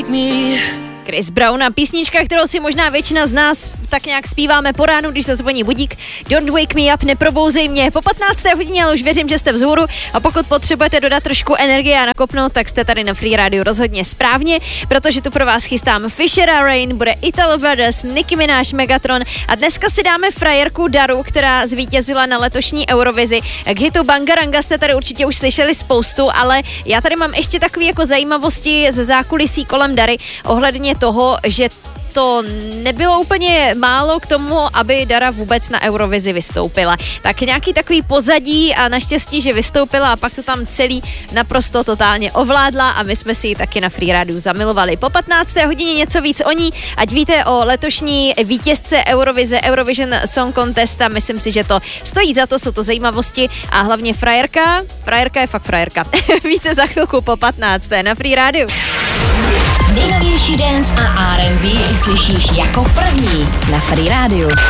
Chris Brown a písnička, kterou si možná většina z nás tak nějak zpíváme po ránu, když zazvoní budík. Don't wake me up, neprobouzej mě. Po 15. hodině, ale už věřím, že jste vzhůru a pokud potřebujete dodat trošku energie a nakopnout, tak jste tady na Free Radio rozhodně správně, protože tu pro vás chystám Fisher a Rain, bude Italo Brothers, Nicki Minaj, Megatron a dneska si dáme frajerku Daru, která zvítězila na letošní Eurovizi. K hitu Bangaranga jste tady určitě už slyšeli spoustu, ale já tady mám ještě takové jako zajímavosti ze zákulisí kolem Dary ohledně toho, že to nebylo úplně málo k tomu, aby Dara vůbec na Eurovizi vystoupila. Tak nějaký takový pozadí a naštěstí, že vystoupila a pak to tam celý naprosto totálně ovládla a my jsme si ji taky na Free Radio zamilovali. Po 15. hodině něco víc o ní, ať víte o letošní vítězce Eurovize, Eurovision Song Contest a myslím si, že to stojí za to, jsou to zajímavosti a hlavně frajerka je fakt frajerka. Více za chvilku po 15. na Free Radio. Nejnovější dance a R&B uslyšíš jako první na Free Radio.